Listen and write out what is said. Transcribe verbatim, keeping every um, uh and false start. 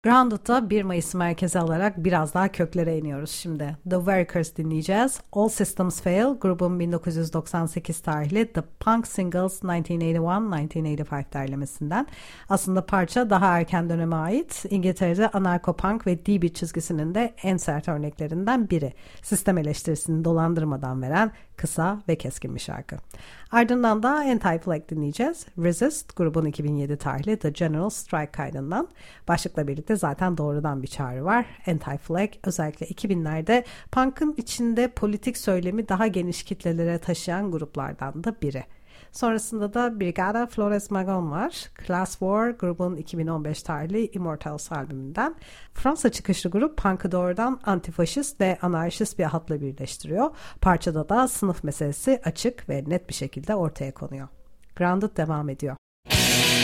Grounded'da bir Mayıs'ı merkeze alarak biraz daha köklere iniyoruz şimdi. The Workers dinleyeceğiz. All Systems Fail, grubun bin dokuz yüz doksan sekiz tarihli The Punk Singles bin dokuz yüz seksen bir bin dokuz yüz seksen beş derlemesinden. Aslında parça daha erken döneme ait. İngiltere'de anarko-punk ve D-beat çizgisinin de en sert örneklerinden biri. Sistem eleştirisini dolandırmadan veren kısa ve keskin bir şarkı. Ardından da Anti-Flag dinleyeceğiz. Resist, grubun iki bin yedi tarihli The General Strike kaydından. Başlıkla birlikte zaten doğrudan bir çağrı var. Anti-Flag özellikle iki binlerde punk'ın içinde politik söylemi daha geniş kitlelere taşıyan gruplardan da biri. Sonrasında da Brigada Flores Magón var. Class War, grubun iki bin on beş tarihli Immortals albümünden. Fransa çıkışlı grup punk'ı doğrudan antifaşist ve anarşist bir hatla birleştiriyor. Parçada da sınıf meselesi açık ve net bir şekilde ortaya konuyor. Grounded devam ediyor.